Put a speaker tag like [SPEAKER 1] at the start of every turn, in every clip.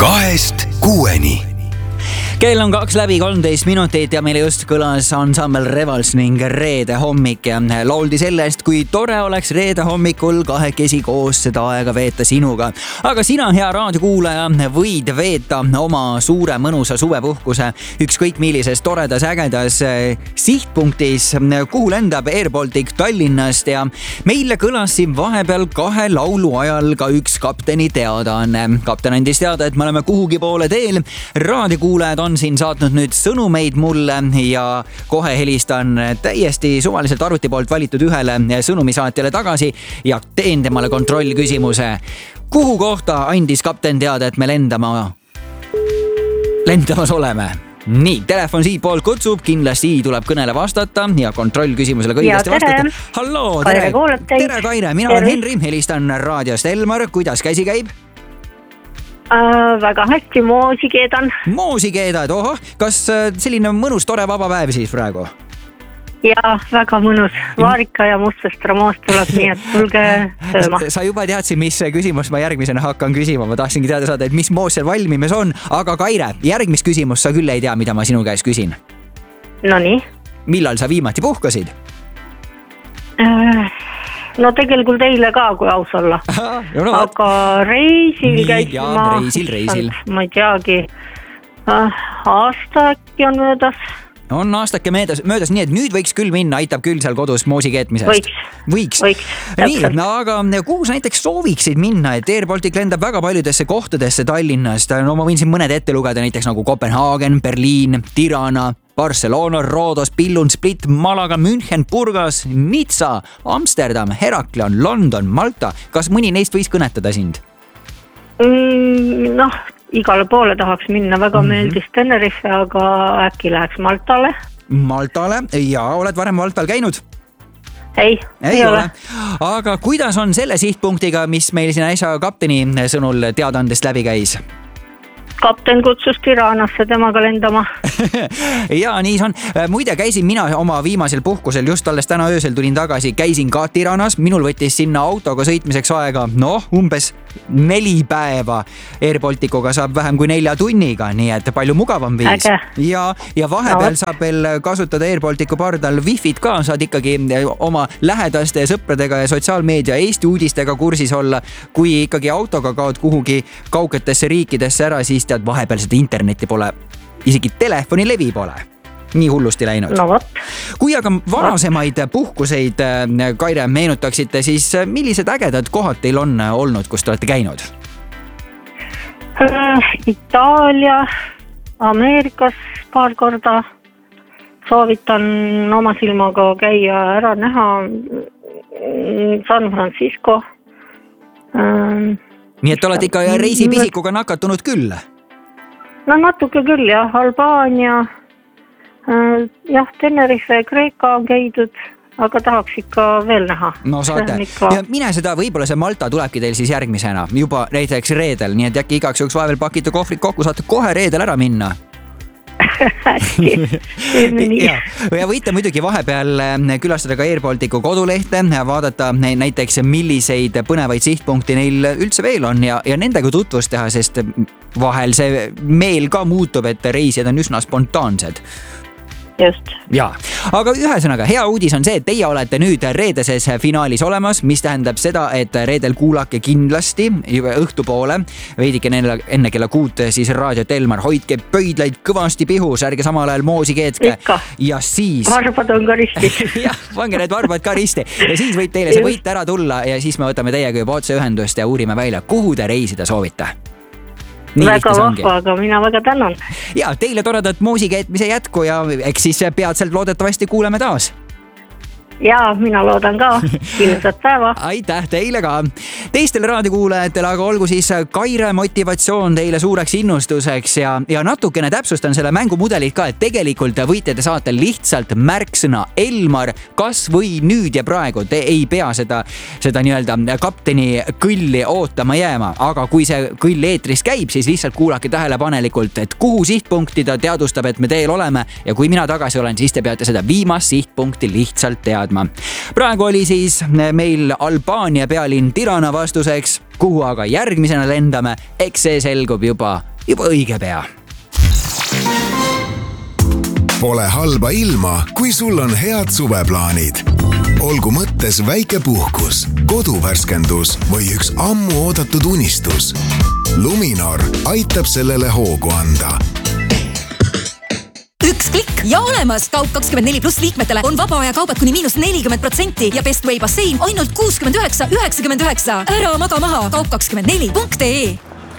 [SPEAKER 1] 2-6. Kell on 2:13 ja meile just kõlas ansambel Revals ning Reede hommik ja lauldi sellest, kui tore oleks reede hommikul kahekesi koos seda aega veeta sinuga. Aga sina, hea raadiokuulaja, võid veeta oma suure mõnusa suvepuhkuse ükskõik millises toredas ägedas sihtpunktis, kuhu lendab Air Baltic Tallinnast ja meile kõlas siin vahepeal kahe laulu ajal ka üks kapteni teadaanne. Kapten andis teada, et me oleme kuhugi poole teel. Raadiokuulajad on siin saatnud nüüd sõnumeid mulle ja kohe helistan täiesti suvaliselt arvuti poolt valitud ühele sõnumisaatjale tagasi ja teen temale kontrollküsimuse. Kuhu kohta andis kapten teada, et me lendamas oleme? Nii, telefon siit poolt kutsub, kindlasti tuleb kõnele vastata ja kontrollküsimusele ka õigesti vastata. Halloo, tere Kaire, mina olen Henri, helistan raadiost Elmar, kuidas käsi käib?
[SPEAKER 2] Väga hästi, moosi keedan.
[SPEAKER 1] Moosi keedad, ohoh, kas selline mõnus tore vaba päev siis praegu?
[SPEAKER 2] Jaa, väga mõnus. Vaarika ja Mustsestra moost tuleb, nii et tulge sööma.
[SPEAKER 1] Sa juba teadsid, mis küsimus ma järgmisena hakkan küsima. Ma tahtsingi teada saada, et mis moos seal valmimes on. Aga Kaire, järgmist küsimus sa küll ei tea, mida ma sinu käest küsin.
[SPEAKER 2] No nii.
[SPEAKER 1] Millal sa viimati puhkasid?
[SPEAKER 2] No tegelikult eile ka, kui aus olla. Aga reisil käisin ma.
[SPEAKER 1] Reisil.
[SPEAKER 2] Ma ei teagi. Aasta äkki on möödas.
[SPEAKER 1] On aastake möödas, nii et nüüd võiks küll minna, aitab küll seal kodus moosi keetmisest.
[SPEAKER 2] Võiks.
[SPEAKER 1] Nii, aga kuhu sa näiteks sooviksid minna, et Air Baltic lendab väga paljudesse kohtadesse Tallinnast. No ma võin siin mõned ette lugeda, näiteks nagu Kopenhaagen, Berliin, Tirana, Barcelona, Rhodos, Billund, Split, Malaga, München, Burgas, Nizza, Amsterdam, Heraklion, London, Malta. Kas mõni neist võis kõnetada sind?
[SPEAKER 2] Noh, igale poole tahaks minna. Väga meeldis Tenerife, aga äkki läheks Maltale.
[SPEAKER 1] Maltale? Ja, oled varem Maltal käinud?
[SPEAKER 2] Ei ole.
[SPEAKER 1] Aga kuidas on selle sihtpunktiga, mis meil siin äsja kapteni sõnul teadaandest läbi käis?
[SPEAKER 2] Kapten kutsus Tiranasse temaga lendama.
[SPEAKER 1] Ja, nii see on. Muide, käisin mina oma viimasel puhkusel, just alles täna öösel tulin tagasi, käisin ka Tiranas. Minul võttis sinna autoga sõitmiseks aega, umbes 4 päeva. Air Balticuga saab vähem kui 4 tunniga, nii et palju mugavam viis. Ja vahepeal saab veel kasutada Air Balticu pardal Wi-Fit ka, saad ikkagi oma lähedaste sõpradega ja sotsiaalmeedia Eesti uudistega kursis olla. Kui ikkagi autoga kaod kuhugi kaugetesse riikidesse ära, siis tead, vahepeal seda interneti pole, isegi telefonilevi pole. Nii hullusti läinud.
[SPEAKER 2] No võt.
[SPEAKER 1] Kui aga varasemaid puhkuseid, Kaire, meenutaksite, siis millised ägedad kohad teil on olnud, kus te olete käinud?
[SPEAKER 2] Itaalia, Ameerikas paar korda. Soovitan oma silmaga käia ära näha San Francisco.
[SPEAKER 1] Nii et oled ikka reisipisikuga nakatunud küll?
[SPEAKER 2] No natuke küll, jah. Albaania, Tenerife, Kreeka on käidud, aga tahaks ikka veel näha.
[SPEAKER 1] No saate. Ja mine seda, võib-olla see Malta tulebki teil siis järgmisena, juba näiteks reedel, nii et äkki igaks juhuks vahepeal pakite kohvrid kokku, saate kohe reedel ära minna. Ja võite muidugi vahepeal külastada ka Air Balticu kodulehte, vaadata näiteks milliseid põnevaid sihtpunkti neil üldse veel on ja nendega tutvust teha, sest vahel see meel ka muutub, et reisijad on üsna spontaansed.
[SPEAKER 2] Just.
[SPEAKER 1] Ja, aga ühesõnaga, hea uudis on see, et teie olete nüüd reedeses finaalis olemas, mis tähendab seda, et reedel kuulake kindlasti õhtupoole, veidike enne kella 6 siis raadiot Elmar, hoidke pöidlaid kõvasti pihus, ärge samal ajal moosi keetke.
[SPEAKER 2] Ikka.
[SPEAKER 1] Ja siis...
[SPEAKER 2] Varbad on ka risti.
[SPEAKER 1] Jah, pange need varbad ka risti. Ja siis võib teile see võit ära tulla ja siis me võtame teiega juba otse ühendust ja uurime välja, kuhu te reisida soovite. Nii
[SPEAKER 2] väga vahva, aga mina väga tänan.
[SPEAKER 1] Ja, teile toredat moosi keetmise jätku ja eks siis peatselt loodetavasti kuuleme taas.
[SPEAKER 2] Ja, mina loodan ka. Ilusat päeva.
[SPEAKER 1] Aitäh teile ka. Teistele raadiokuulajatele aga olgu siis Kaire motivatsioon teile suureks innustuseks ja natukene täpsustan selle mängumudelit ka, et tegelikult võite te saata lihtsalt märksõna Elmar, kas või nüüd ja praegu. Te ei pea seda nii-öelda kapteni kõlli ootama jääma, aga kui see kõll eetris käib, siis lihtsalt kuulake tähelepanelikult, et kuhu sihtpunkti ta teadustab, et me teel oleme ja kui mina tagasi olen, siis te peate seda viimast sihtpunkti lihtsalt teadma. Praegu oli siis meil Albaania pealinn Tirana vastuseks, kuhu aga järgmisena lendame, eks see selgub juba juba õige pea.
[SPEAKER 3] Pole halba ilma, kui sul on head suveplaanid. Olgu mõttes väike puhkus, koduvärskendus või üks ammu oodatud unistus. Luminor aitab sellele hoogu anda.
[SPEAKER 4] Üks klikk ja olemas! Kaup24+ liikmetele on vaba aja kaubad kuni -40% ja Best Way bassein ainult 69,99. Ära maga maha! Kaup24.ee.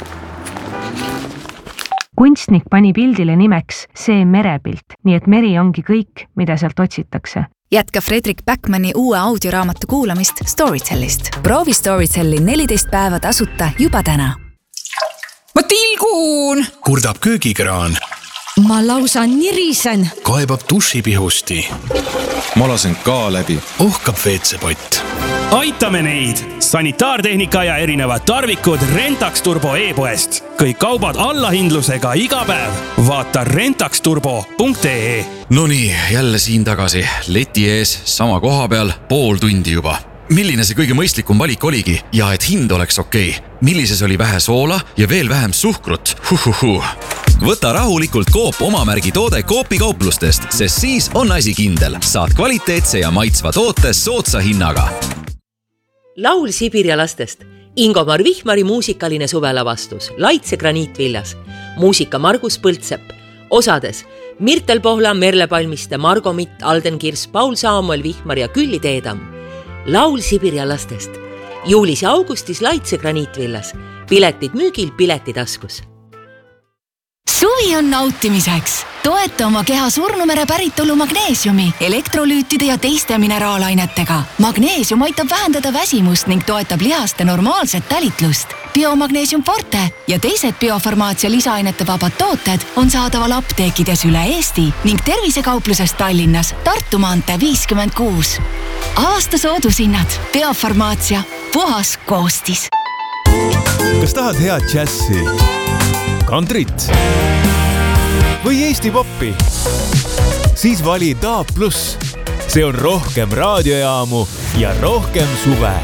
[SPEAKER 5] Kunstnik pani pildile nimeks see merepilt, nii et meri ongi kõik, mida sealt otsitakse.
[SPEAKER 6] Jätka Fredrik Backmani uue audioraamatu kuulamist Storytellist. Proovi Storytelli 14 päeva tasuta juba täna.
[SPEAKER 7] Ma tilgun!
[SPEAKER 8] Kurdab köögikraan.
[SPEAKER 7] Ma lausa nirisen.
[SPEAKER 8] Kaebab dušipihusti.
[SPEAKER 9] Ma lasen ka läbi.
[SPEAKER 8] Ohkab WC-pott.
[SPEAKER 10] Aitame neid! Sanitaartehnika ja erinevad tarvikud Rentax Turbo e-poest. Kõik kaubad allahindlusega iga päev. Vaata rentaxturbo.ee.
[SPEAKER 9] Nonii, jälle siin tagasi. Leti ees, sama koha peal, pool tundi juba. Milline see kõige mõistlikum valik oligi ja et hind oleks okei? Millises oli vähe soola ja veel vähem suhkrut? Võta rahulikult Coop omamärgi toode Coopi kauplustest, sest siis on asi kindel. Saad kvaliteetse ja maitsva toote soodsa hinnaga.
[SPEAKER 11] Laul Sibiria lastest. Ingomar Vihmari muusikaline suvelavastus. Laitse graniitviljas. Muusika Margus Põldsepp. Osades Mirtel Pohla, Merle Palmiste, Margo Mitt, Alden Kirs, Paul Saamuel Vihmar ja Külli Teedam. Laul Sibiria lastest. Juulis ja augustis Laitse graniitvillas. Piletid müügil, piletitaskus.
[SPEAKER 4] Suvi on nautimiseks. Toeta oma keha Surnumere päritolu magneesiumi, elektrolüütide ja teiste mineraalainetega. Magneesium aitab vähendada väsimust ning toetab lihaste normaalset talitlust. Biomagneesium Forte ja teised biofarmaatsia lisaainete vabad tooted on saadaval apteekides üle Eesti ning tervisekaupluses Tallinnas, Tartu maantee 56. Aasta soodushinnad. Biofarmaatsia. Puhas koostis.
[SPEAKER 12] Kas tahad head džässi? Kantrit või Eesti poppi? Siis vali DAB+. See on rohkem raadiojaamu ja rohkem suve.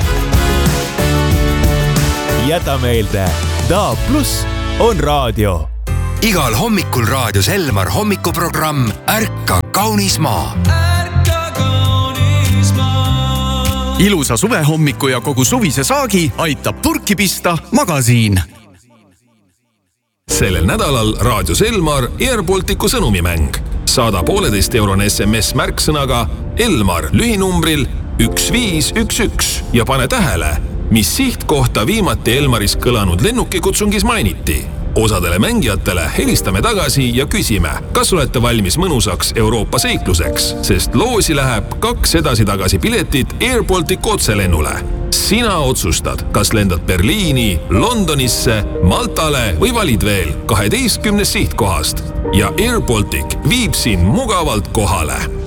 [SPEAKER 12] Jäta meelde, DAB+ on raadio.
[SPEAKER 3] Igal hommikul raadios Elmar hommikuprogramm Ärka kaunis maa.
[SPEAKER 8] Ilusa suvehommiku ja kogu suvise saagi aitab purki pista Magasiin.
[SPEAKER 13] Sellel nädalal raadios Elmar Airbalticu sõnumimäng. Saada 1,5 € SMS märksõnaga Elmar lühinumbril 1511 ja pane tähele, mis sihtkohta viimati Elmaris kõlanud lennukikutsungis mainiti. Osadele mängijatele helistame tagasi ja küsime, kas olete valmis mõnusaks Euroopa seikluseks, sest loosi läheb 2 edasi-tagasi piletit Airbalticu otselennule. Sina otsustad, kas lendad Berliini, Londonisse, Maltale või valid veel 12 sihtkohast ja Airbaltic viib sind mugavalt kohale.